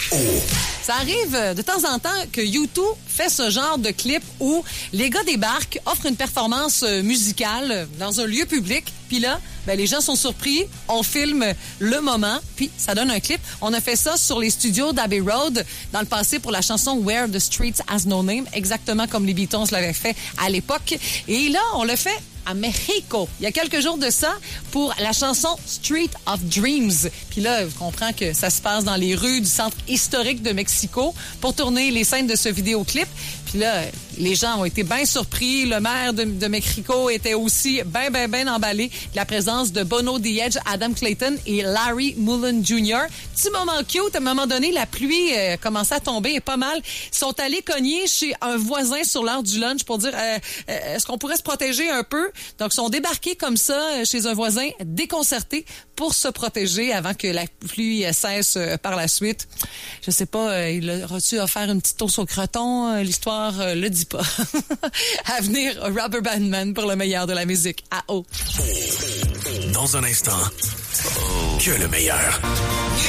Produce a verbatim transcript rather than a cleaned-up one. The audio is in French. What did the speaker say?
Ça arrive de temps en temps que YouTube fait ce genre de clip où les gars débarquent, offrent une performance musicale dans un lieu public, puis là, ben, les gens sont surpris, on filme le moment, puis ça donne un clip. On a fait ça sur les studios d'Abbey Road dans le passé pour la chanson Where the Streets Has No Name, exactement comme les Beatles l'avaient fait à l'époque. Et là, on le fait à Mexico, il y a quelques jours de ça, pour la chanson Street of Dreams. Puis là, vous comprenez que ça se passe dans les rues du centre historique de Mexico pour tourner les scènes de ce vidéoclip. Puis là, les gens ont été bien surpris. Le maire de, de Mexico était aussi bien, bien, bien emballé de la présence de Bono The Edge, Adam Clayton et Larry Mullen Junior Petit moment cute, à un moment donné, la pluie euh, commençait à tomber et pas mal. Ils sont allés cogner chez un voisin sur l'heure du lunch pour dire euh, euh, est-ce qu'on pourrait se protéger un peu? Donc, ils sont débarqués comme ça chez un voisin déconcerté pour se protéger avant que la pluie cesse par la suite. Je sais pas, il aurait-tu offert une petite toast au croton? L'histoire euh, le dit pas. À venir, Rubber Band Man pour le meilleur de la musique. À haut. Dans un instant, que le meilleur.